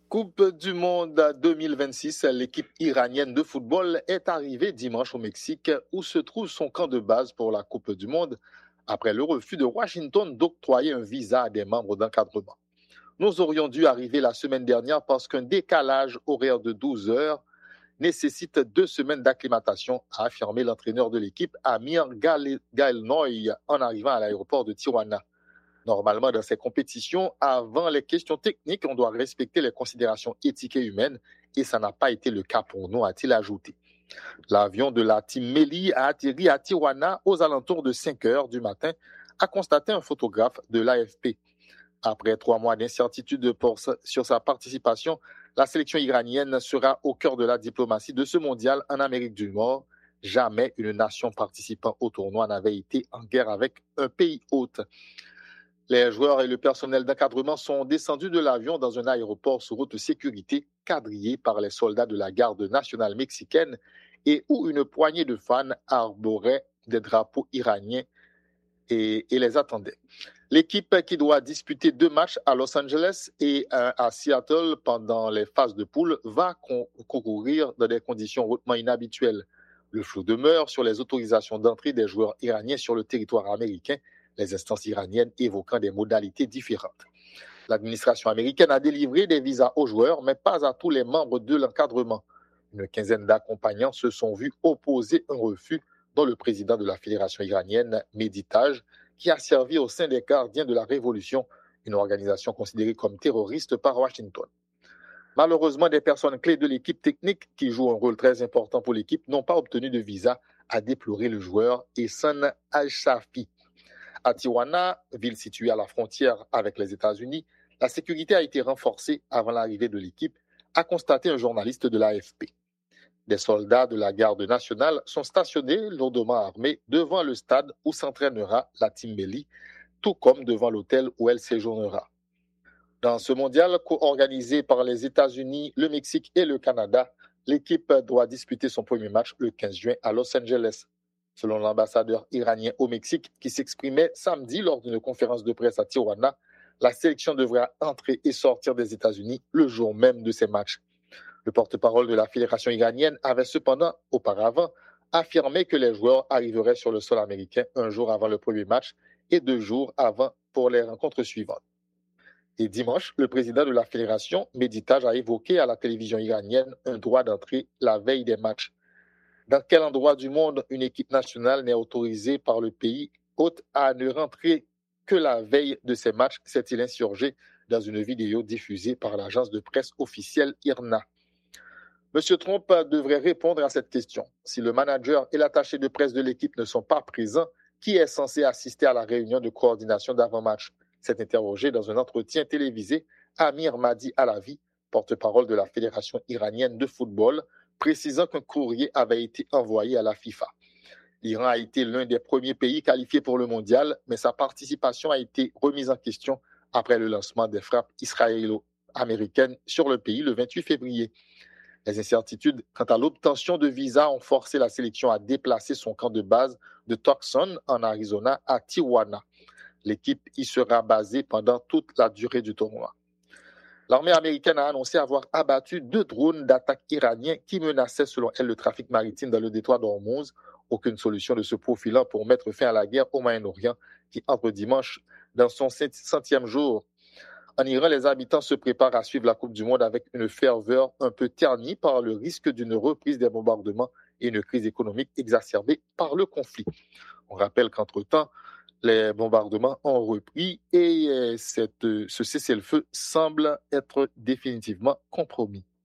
Coupe du Monde 2026, l'équipe iranienne de football est arrivée dimanche au Mexique où se trouve son camp de base pour la Coupe du Monde après le refus de Washington d'octroyer un visa à des membres d'encadrement. Nous aurions dû arriver la semaine dernière parce qu'un décalage horaire de 12 heures nécessite 2 semaines d'acclimatation, a affirmé l'entraîneur de l'équipe Amir Gaelnoy en arrivant à l'aéroport de Tijuana. Normalement, dans ces compétitions, avant les questions techniques, on doit respecter les considérations éthiques et humaines, et ça n'a pas été le cas pour nous, a-t-il ajouté. L'avion de la Team Melli a atterri à Tijuana aux alentours de 5 heures du matin, a constaté un photographe de l'AFP. Après 3 mois d'incertitude sur sa participation, la sélection iranienne sera au cœur de la diplomatie de ce mondial en Amérique du Nord. Jamais une nation participant au tournoi n'avait été en guerre avec un pays hôte. Les joueurs et le personnel d'encadrement sont descendus de l'avion dans un aéroport sous haute sécurité, quadrillé par les soldats de la garde nationale mexicaine et où une poignée de fans arboraient des drapeaux iraniens et les attendaient. L'équipe qui doit disputer 2 matchs à Los Angeles et à Seattle pendant les phases de poule va concourir dans des conditions hautement inhabituelles. Le flou demeure sur les autorisations d'entrée des joueurs iraniens sur le territoire américain, les instances iraniennes évoquant des modalités différentes. L'administration américaine a délivré des visas aux joueurs, mais pas à tous les membres de l'encadrement. Une quinzaine d'accompagnants se sont vus opposer un refus, dont le président de la fédération iranienne, Mehdi Taj, qui a servi au sein des gardiens de la Révolution, une organisation considérée comme terroriste par Washington. Malheureusement, des personnes clés de l'équipe technique qui jouent un rôle très important pour l'équipe n'ont pas obtenu de visa, a déploré le joueur Ehsan Al-Shafi. À Tijuana, ville située à la frontière avec les États-Unis, la sécurité a été renforcée avant l'arrivée de l'équipe, a constaté un journaliste de l'AFP. Des soldats de la garde nationale sont stationnés lourdement armés devant le stade où s'entraînera la Team Melli, tout comme devant l'hôtel où elle séjournera. Dans ce mondial co-organisé par les États-Unis, le Mexique et le Canada, l'équipe doit disputer son premier match le 15 juin à Los Angeles. Selon l'ambassadeur iranien au Mexique qui s'exprimait samedi lors d'une conférence de presse à Tijuana, la sélection devra entrer et sortir des États-Unis le jour même de ces matchs. Le porte-parole de la fédération iranienne avait cependant, auparavant, affirmé que les joueurs arriveraient sur le sol américain un jour avant le premier match et 2 jours avant pour les rencontres suivantes. Et dimanche, le président de la fédération, Mehdi Taj, a évoqué à la télévision iranienne un droit d'entrée la veille des matchs. Dans quel endroit du monde une équipe nationale n'est autorisée par le pays hôte à ne rentrer que la veille de ces matchs, s'est-il insurgé dans une vidéo diffusée par l'agence de presse officielle IRNA. M. Trump devrait répondre à cette question. Si le manager et l'attaché de presse de l'équipe ne sont pas présents, qui est censé assister à la réunion de coordination d'avant-match? S'est interrogé dans un entretien télévisé Amir Madi Alavi, porte-parole de la Fédération iranienne de football, précisant qu'un courrier avait été envoyé à la FIFA. L'Iran a été l'un des premiers pays qualifiés pour le mondial, mais sa participation a été remise en question après le lancement des frappes israélo-américaines sur le pays le 28 février. Les incertitudes quant à l'obtention de visa ont forcé la sélection à déplacer son camp de base de Tucson en Arizona à Tijuana. L'équipe y sera basée pendant toute la durée du tournoi. L'armée américaine a annoncé avoir abattu 2 drones d'attaque iraniens qui menaçaient selon elle le trafic maritime dans le détroit d'Ormuz. Aucune solution ne se profilant pour mettre fin à la guerre au Moyen-Orient qui entre dimanche dans son 100e jour. En Iran, les habitants se préparent à suivre la Coupe du Monde avec une ferveur un peu ternie par le risque d'une reprise des bombardements et une crise économique exacerbée par le conflit. On rappelle qu'entre-temps, les bombardements ont repris et ce cessez-le-feu semble être définitivement compromis.